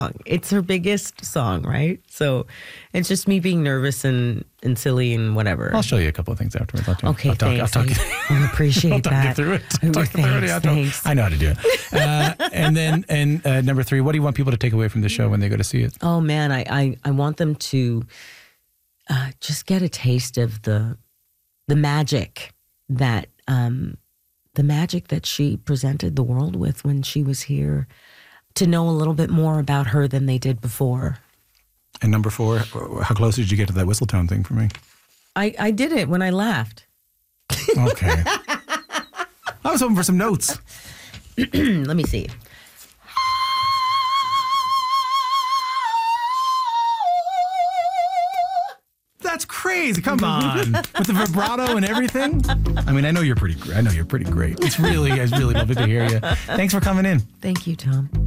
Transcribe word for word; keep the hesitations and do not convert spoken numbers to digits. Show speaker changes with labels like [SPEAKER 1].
[SPEAKER 1] It's her biggest song, right? So it's just me being nervous and, and silly and whatever.
[SPEAKER 2] I'll show you a couple of things afterwards. I'll
[SPEAKER 1] okay,
[SPEAKER 2] I'll talk,
[SPEAKER 1] thanks.
[SPEAKER 2] I'll talk,
[SPEAKER 1] I, I appreciate
[SPEAKER 2] I'll talk
[SPEAKER 1] that.
[SPEAKER 2] you through it.
[SPEAKER 1] Ooh,
[SPEAKER 2] Talk you through it.
[SPEAKER 1] thanks,
[SPEAKER 2] I'll talk-
[SPEAKER 1] thanks.
[SPEAKER 2] I know how to do it. Uh, and then, and uh, number three, what do you want people to take away from the show when they go to see it?
[SPEAKER 1] Oh man, I I, I want them to uh, just get a taste of the the magic that um, the magic that she presented the world with when she was here. To know a little bit more about her than they did before.
[SPEAKER 2] And number four, how close did you get to that whistle tone thing for me?
[SPEAKER 1] I, I did it when I laughed.
[SPEAKER 2] Okay. I was hoping for some notes.
[SPEAKER 1] Let me see.
[SPEAKER 2] That's crazy. Come on. With the vibrato and everything. I mean, I know you're pretty I know you're pretty great. It's really, it's really lovely to hear you. Thanks for coming in.
[SPEAKER 1] Thank you, Tom.